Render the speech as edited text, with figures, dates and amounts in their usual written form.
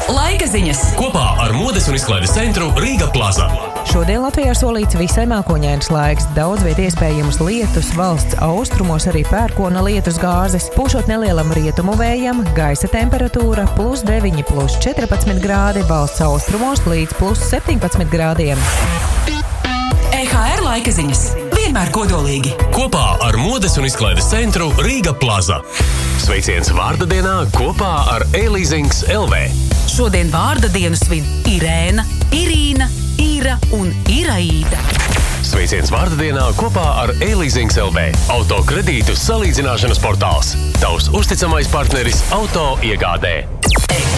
Laika ziņas kopā ar modes un izklaides centru Rīga Plaza. Šodien Latvijā solīts visai mākoņains laiks. Daudz viet iespējams lietus, valsts austrumos arī pērkona lietus gāzes. Pūšot nelielam rietumu vējam, gaisa temperatūra +9, +14 grādi, valsts austrumos līdz +17 grādiem. EHR laika ziņas. Vienmēr kodolīgi. Kopā ar modes un izklaides centru Rīga Plaza. Sveiciens vārda dienā kopā ar E-Leasings LV. Šodien vārda dienu svin Irēna, Irīna, Ira un Iraīda. Sveiciens vārda dienā kopā ar E-Leasings LV. Auto kredītu salīdzināšanas portāls. Tavs uzticamais partneris auto iegādē.